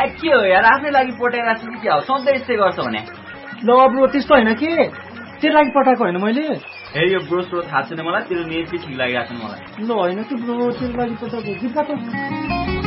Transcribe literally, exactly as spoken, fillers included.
के हो यार आफ्नै लागि पटाइरहेको छु कि क्या हो सधैँ यस्तै गर्छ भने ल ब्रो त्यस्तो होइन के तेरो लागि पठाएको होइन मैले हे यो ब्रो स्रो थाहा छैन मलाई तेरो नेट चाहिँ ठिक लागिरहेको छ मलाई ल होइन कि ब्रो तेरो लागि पठाएको